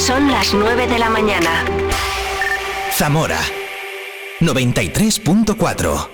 Son las 9 de la mañana. Zamora 93.4.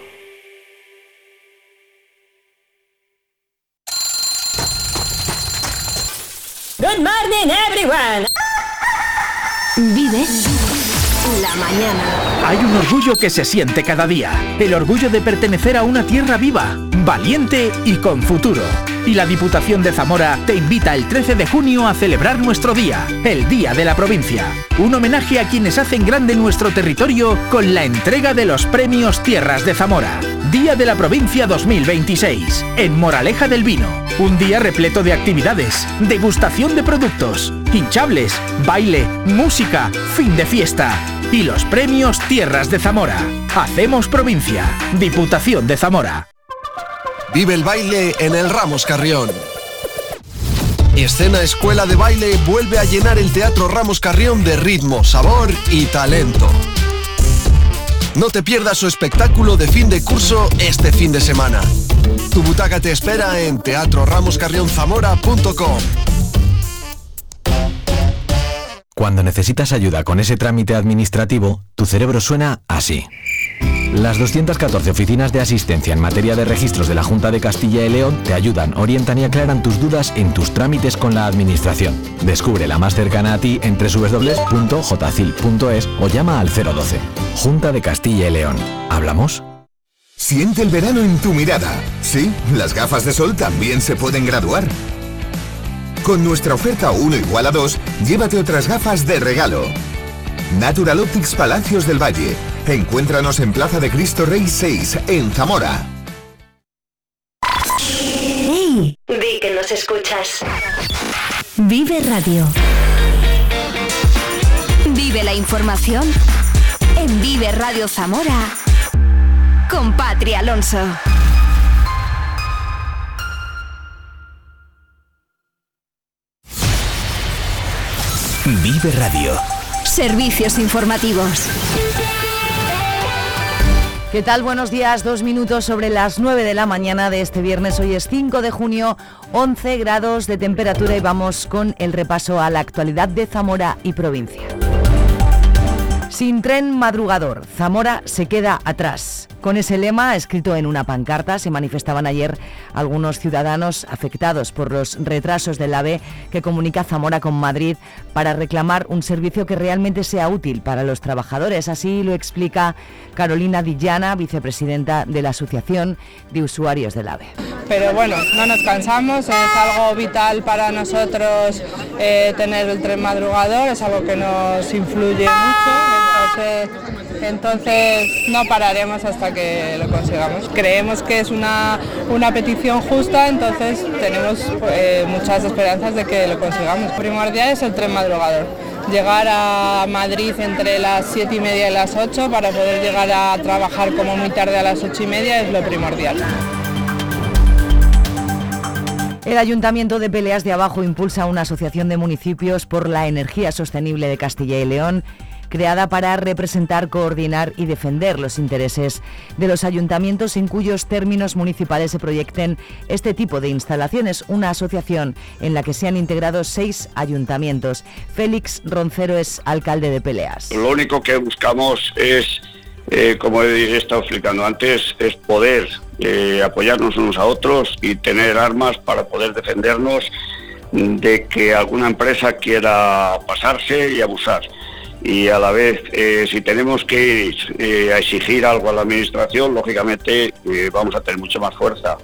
Good morning, everyone. Vive la mañana. Hay un orgullo que se siente cada día. El orgullo de pertenecer a una tierra viva, valiente y con futuro. Y la Diputación de Zamora te invita el 13 de junio a celebrar nuestro día, el Día de la Provincia. Un homenaje a quienes hacen grande nuestro territorio con la entrega de los premios Tierras de Zamora. Día de la Provincia 2026, en Moraleja del Vino. Un día repleto de actividades, degustación de productos, hinchables, baile, música, fin de fiesta. Y los premios Tierras de Zamora. Hacemos provincia. Diputación de Zamora. Vive el baile en el Ramos Carrión. Escena Escuela de Baile vuelve a llenar el Teatro Ramos Carrión de ritmo, sabor y talento. No te pierdas su espectáculo de fin de curso este fin de semana. Tu butaca te espera en teatroramoscarrionzamora.com. Cuando necesitas ayuda con ese trámite administrativo, tu cerebro suena así. Las 214 oficinas de asistencia en materia de registros de la Junta de Castilla y León te ayudan, orientan y aclaran tus dudas en tus trámites con la administración. Descubre la más cercana a ti en www.jcil.es o llama al 012. Junta de Castilla y León. ¿Hablamos? Siente el verano en tu mirada. Sí, las gafas de sol también se pueden graduar. Con nuestra oferta 1 igual a 2, llévate otras gafas de regalo. Natural Optics Palacios del Valle. Encuéntranos en Plaza de Cristo Rey 6, en Zamora. ¡Hey! Di que nos escuchas. Vive Radio. Vive la información en Vive Radio Zamora con Patri Alonso. Vive Radio. Servicios informativos. ¿Qué tal? Buenos días, 2 minutos sobre las 9 de la mañana de este viernes. Hoy es 5 de junio, 11 grados de temperatura y vamos con el repaso a la actualidad de Zamora y provincia. Sin tren madrugador, Zamora se queda atrás. Con ese lema, escrito en una pancarta, se manifestaban ayer algunos ciudadanos afectados por los retrasos del AVE que comunica Zamora con Madrid para reclamar un servicio que realmente sea útil para los trabajadores. Así lo explica Carolina Dillana, vicepresidenta de la Asociación de Usuarios del AVE. Pero bueno, no nos cansamos, es algo vital para nosotros tener el tren madrugador, es algo que nos influye mucho, entonces no pararemos hasta que lo consigamos. Creemos que es una petición justa, entonces tenemos muchas esperanzas de que lo consigamos. Primordial es el tren madrugador. Llegar a Madrid entre las 7:30 y las 8 para poder llegar a trabajar como muy tarde a las 8:30 es lo primordial. El Ayuntamiento de Peleas de Abajo impulsa una asociación de municipios por la energía sostenible de Castilla y León, creada para representar, coordinar y defender los intereses de los ayuntamientos en cuyos términos municipales se proyecten este tipo de instalaciones. Una asociación en la que se han integrado 6 ayuntamientos. Félix Roncero es alcalde de Peleas. Lo único que buscamos es, como he estado explicando antes, es poder apoyarnos unos a otros y tener armas para poder defendernos de que alguna empresa quiera pasarse y abusar. Y a la vez, si tenemos que ir a exigir algo a la administración, lógicamente vamos a tener mucha más fuerza.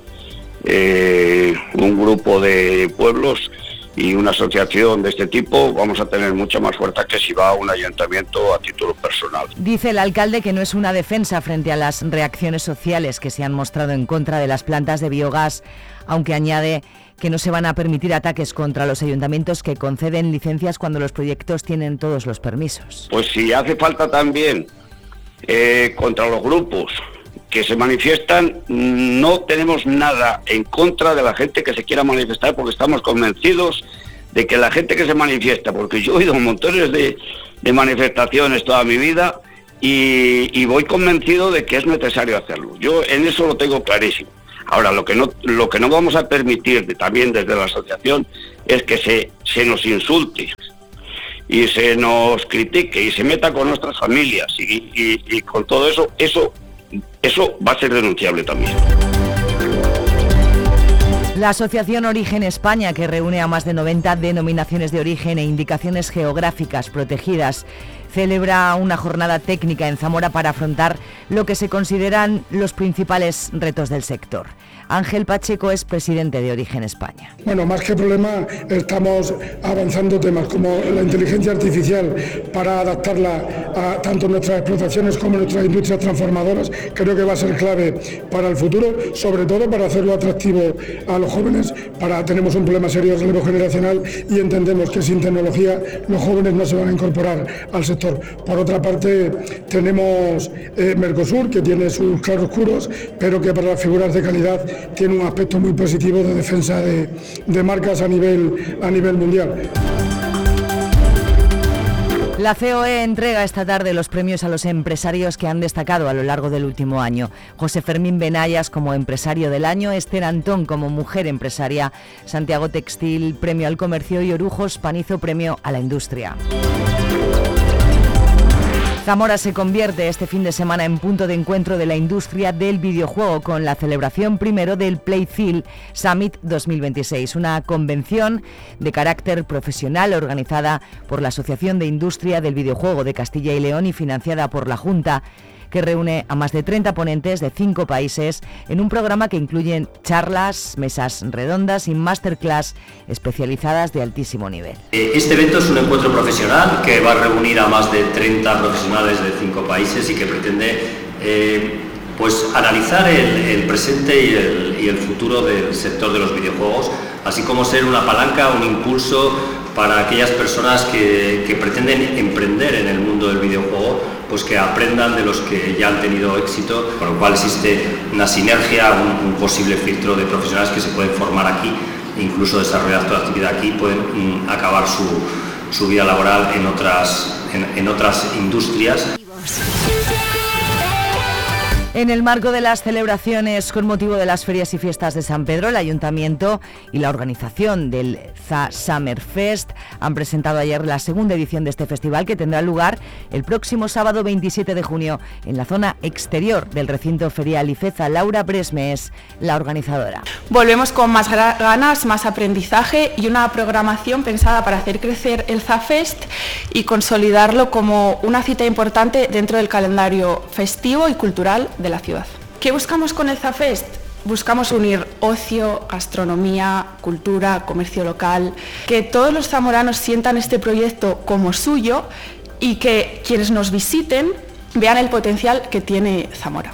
Un grupo de pueblos y una asociación de este tipo vamos a tener mucha más fuerza que si va a un ayuntamiento a título personal. Dice el alcalde que no es una defensa frente a las reacciones sociales que se han mostrado en contra de las plantas de biogás, aunque añade que no se van a permitir ataques contra los ayuntamientos que conceden licencias cuando los proyectos tienen todos los permisos. Pues si hace falta también contra los grupos que se manifiestan, no tenemos nada en contra de la gente que se quiera manifestar, porque estamos convencidos de que la gente que se manifiesta, porque yo he ido a montones de manifestaciones toda mi vida y voy convencido de que es necesario hacerlo. Yo en eso lo tengo clarísimo. Ahora, lo que no vamos a permitir también desde la asociación es que se nos insulte y se nos critique y se meta con nuestras familias y con todo eso va a ser denunciable también. La Asociación Origen España, que reúne a más de 90 denominaciones de origen e indicaciones geográficas protegidas, celebra una jornada técnica en Zamora para afrontar lo que se consideran los principales retos del sector. Ángel Pacheco es presidente de Origen España. Bueno, más que problema, estamos avanzando temas como la inteligencia artificial para adaptarla a tanto nuestras explotaciones como nuestras industrias transformadoras. Creo que va a ser clave para el futuro, sobre todo para hacerlo atractivo a los jóvenes. Tenemos un problema serio de relevo generacional y entendemos que sin tecnología los jóvenes no se van a incorporar al sector. Por otra parte, tenemos Mercosur, que tiene sus claroscuros, pero que para las figuras de calidad tiene un aspecto muy positivo de defensa de marcas a nivel mundial. La COE entrega esta tarde los premios a los empresarios que han destacado a lo largo del último año. José Fermín Benayas como empresario del año, Esther Antón como mujer empresaria, Santiago Textil premio al comercio y Orujos Panizo premio a la industria. Zamora se convierte este fin de semana en punto de encuentro de la industria del videojuego con la celebración primero del Playfield Summit 2026, una convención de carácter profesional organizada por la Asociación de Industria del Videojuego de Castilla y León y financiada por la Junta, que reúne a más de 30 ponentes de 5 países en un programa que incluyen charlas, mesas redondas y masterclass especializadas de altísimo nivel. Este evento es un encuentro profesional que va a reunir a más de 30 profesionales de 5 países y que pretende analizar el presente y el futuro del sector de los videojuegos, así como ser una palanca, un impulso para aquellas personas que pretenden emprender en el mundo del videojuego, pues que aprendan de los que ya han tenido éxito, con lo cual existe una sinergia, un posible filtro de profesionales que se pueden formar aquí, incluso desarrollar toda actividad aquí, pueden acabar su vida laboral en otras industrias. En el marco de las celebraciones con motivo de las ferias y fiestas de San Pedro, el Ayuntamiento y la organización del ZA Summer Fest han presentado ayer la segunda edición de este festival, que tendrá lugar el próximo sábado 27 de junio en la zona exterior del recinto ferial IFEZA. Laura Bresme es la organizadora. Volvemos con más ganas, más aprendizaje y una programación pensada para hacer crecer el ZA Fest y consolidarlo como una cita importante dentro del calendario festivo y cultural de la ciudad. ¿Qué buscamos con el ZA Fest? Buscamos unir ocio, gastronomía, cultura, comercio local, que todos los zamoranos sientan este proyecto como suyo y que quienes nos visiten vean el potencial que tiene Zamora.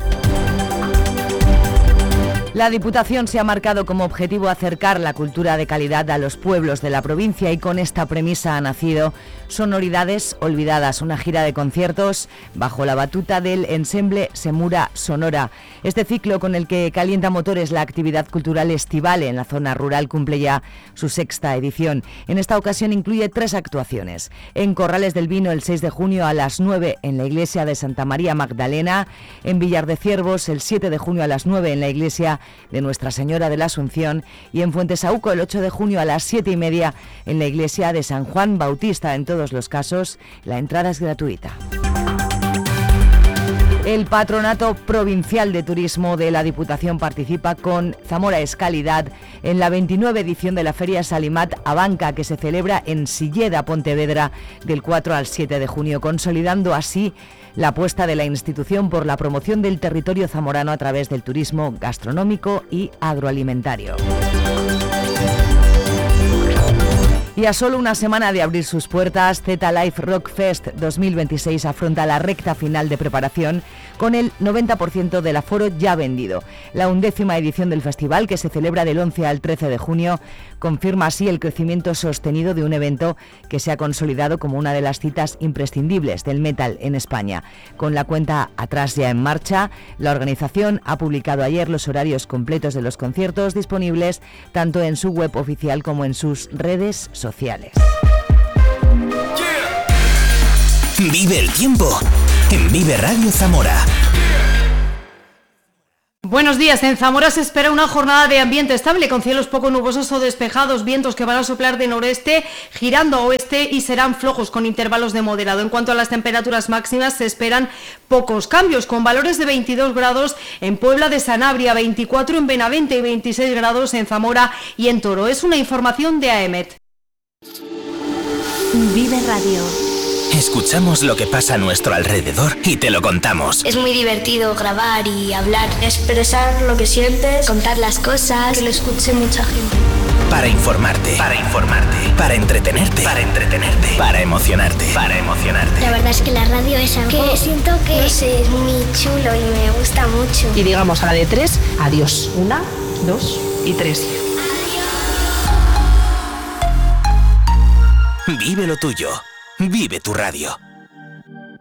La Diputación se ha marcado como objetivo acercar la cultura de calidad a los pueblos de la provincia y con esta premisa ha nacido Sonoridades Olvidadas, una gira de conciertos bajo la batuta del ensemble Semura Sonora. Este ciclo, con el que calienta motores la actividad cultural estival en la zona rural, cumple ya su 6ª edición. En esta ocasión incluye 3 actuaciones. En Corrales del Vino el 6 de junio a las 9 en la iglesia de Santa María Magdalena, en Villar de Ciervos el 7 de junio a las 9 en la iglesia de Nuestra Señora de la Asunción y en Fuentesauco el 8 de junio a las 7:30 en la iglesia de San Juan Bautista. En todos los casos, la entrada es gratuita. El Patronato Provincial de Turismo de la Diputación participa con Zamora es Calidad en la 29 edición de la Feria Salimat Abanca, que se celebra en Silleda, Pontevedra, del 4 al 7 de junio, consolidando así la apuesta de la institución por la promoción del territorio zamorano a través del turismo gastronómico y agroalimentario. Y a solo una semana de abrir sus puertas, Z Live Rock Fest 2026 afronta la recta final de preparación con el 90% del aforo ya vendido. La 11ª edición del festival, que se celebra del 11 al 13 de junio, confirma así el crecimiento sostenido de un evento que se ha consolidado como una de las citas imprescindibles del metal en España. Con la cuenta atrás ya en marcha, la organización ha publicado ayer los horarios completos de los conciertos disponibles tanto en su web oficial como en sus redes sociales. Vive el tiempo en Vive Radio Zamora. Buenos días. En Zamora se espera una jornada de ambiente estable con cielos poco nubosos o despejados, vientos que van a soplar de noreste girando a oeste y serán flojos con intervalos de moderado. En cuanto a las temperaturas máximas, se esperan pocos cambios, con valores de 22 grados en Puebla de Sanabria, 24 en Benavente y 26 grados en Zamora y en Toro. Es una información de AEMET. Vive Radio. Escuchamos lo que pasa a nuestro alrededor y te lo contamos. Es muy divertido grabar y hablar, expresar lo que sientes, contar las cosas, que lo escuche mucha gente. Para informarte, para entretenerte, para emocionarte. La verdad es que la radio es algo que siento que es muy chulo y me gusta mucho. Y digamos a la de 3, adiós. 1, 2 y 3. Vive lo tuyo. Vive tu radio.